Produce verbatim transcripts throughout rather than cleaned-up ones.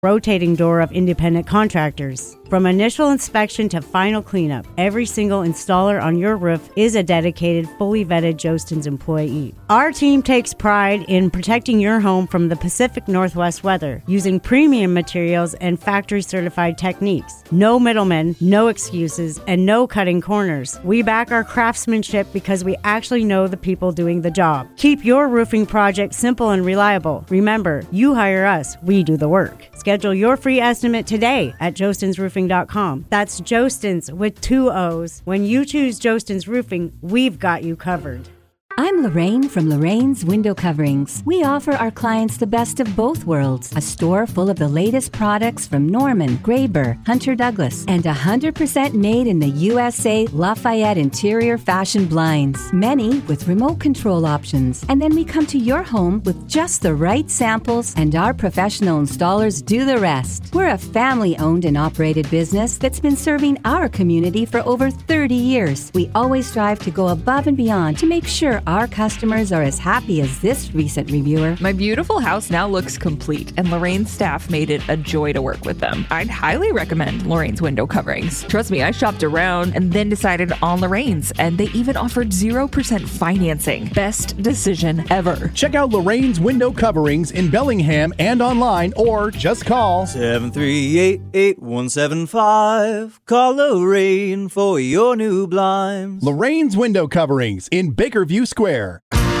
rotating door of independent contractors. From initial inspection to final cleanup, every single installer on your roof is a dedicated, fully vetted Jostens employee. Our team takes pride in protecting your home from the Pacific Northwest weather using premium materials and factory-certified techniques. No middlemen, no excuses, and no cutting corners. We back our craftsmanship because we actually know the people doing the job. Keep your roofing project simple and reliable. Remember, you hire us, we do the work. Schedule your free estimate today at jostens roofing dot com. That's Jostens with two O's. When you choose Jostens Roofing, we've got you covered. I'm Lorraine from Lorraine's Window Coverings. We offer our clients the best of both worlds. A store full of the latest products from Norman, Graber, Hunter Douglas, and one hundred percent made in the U S A Lafayette interior fashion blinds. Many with remote control options. And then we come to your home with just the right samples, and our professional installers do the rest. We're a family-owned and operated business that's been serving our community for over thirty years. We always strive to go above and beyond to make sure our customers are as happy as this recent reviewer. My beautiful house now looks complete, and Lorraine's staff made it a joy to work with them. I'd highly recommend Lorraine's Window Coverings. Trust me, I shopped around and then decided on Lorraine's, and they even offered zero percent financing. Best decision ever. Check out Lorraine's Window Coverings in Bellingham and online, or just call seven three eight, eight one seven five. Call Lorraine for your new blinds. Lorraine's Window Coverings in Bakerview Square.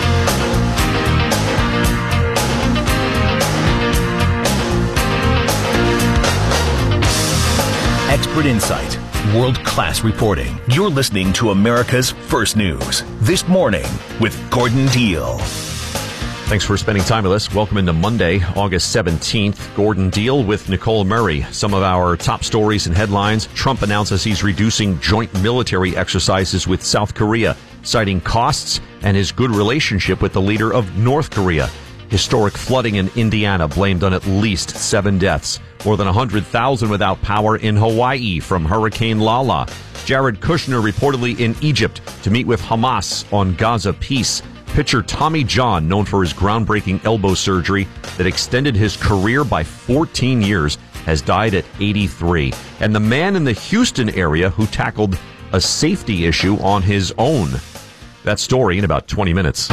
Expert insight, world-class reporting. You're listening to America's First News This Morning with Gordon Deal. Thanks for spending time with us. Welcome into Monday, August seventeenth. Gordon Deal with Nicole Murray. Some of our top stories and headlines. Trump announces he's reducing joint military exercises with South Korea, citing costs and his good relationship with the leader of North Korea. Historic flooding in Indiana blamed on at least seven deaths. More than one hundred thousand without power in Hawaii from Hurricane Lala. Jared Kushner reportedly in Egypt to meet with Hamas on Gaza peace. Pitcher Tommy John, known for his groundbreaking elbow surgery that extended his career by fourteen years, has died at eighty-three. And the man in the Houston area who tackled a safety issue on his own. That story in about twenty minutes.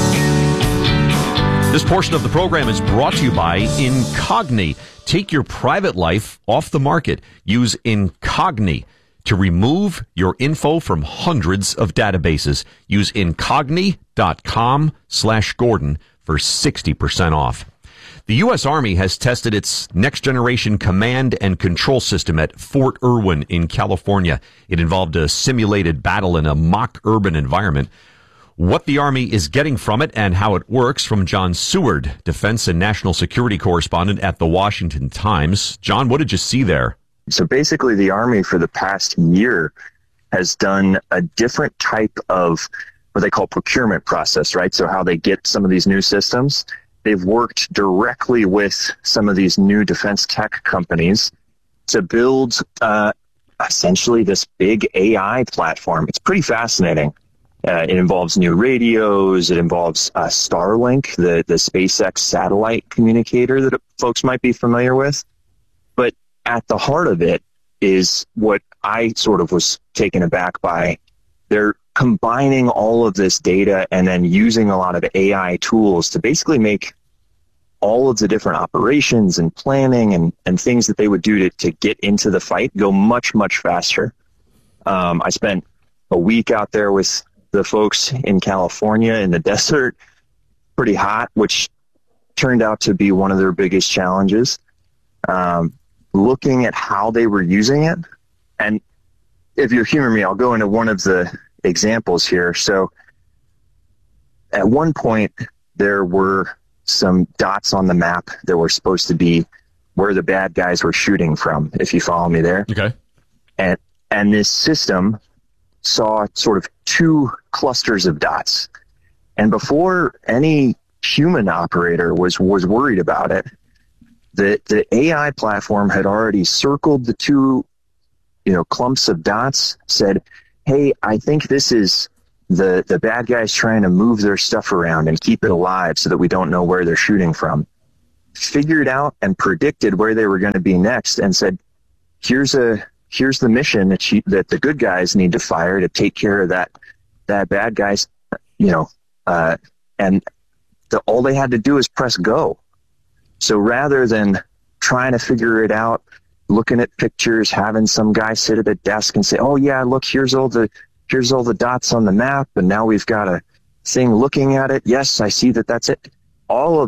This portion of the program is brought to you by Incogni. Take your private life off the market. Use Incogni to remove your info from hundreds of databases. Use incogni.com slash Gordon for sixty percent off. The U S. Army has tested its next-generation command and control system at Fort Irwin in California. It involved a simulated battle in a mock urban environment. What the Army is getting from it and how it works, from John Seward, defense and national security correspondent at the Washington Times. John, what did you see there? So basically, the Army for the past year has done a different type of what they call procurement process, right? So how they get some of these new systems. They've worked directly with some of these new defense tech companies to build uh, essentially this big A I platform. It's pretty fascinating. Uh, it involves new radios. It involves uh, Starlink, the, the SpaceX satellite communicator that folks might be familiar with. But at the heart of it is what I sort of was taken aback by. They're combining all of this data and then using a lot of A I tools to basically make all of the different operations and planning and, and things that they would do to, to get into the fight go much, much faster. Um, I spent a week out there with the folks in California in the desert, pretty hot, which turned out to be one of their biggest challenges. Um, looking at how they were using it. And if you'll humor me, I'll go into one of the examples here. So at one point, there were some dots on the map that were supposed to be where the bad guys were shooting from, if you follow me there. Okay. And, and this system saw sort of two clusters of dots. And before any human operator was, was worried about it, the, the A I platform had already circled the two, you know, clumps of dots, said, hey, I think this is the, the bad guys trying to move their stuff around and keep it alive so that we don't know where they're shooting from. figured out and predicted where they were going to be next and said, here's a here's the mission that you, that the good guys need to fire to take care of that that bad guys, you know, uh, and the, all they had to do is press go. So rather than trying to figure it out, looking at pictures, having some guy sit at a desk and say, oh yeah, look, here's all the here's all the dots on the map, and now we've got a thing looking at it. Yes, I see that that's it. All of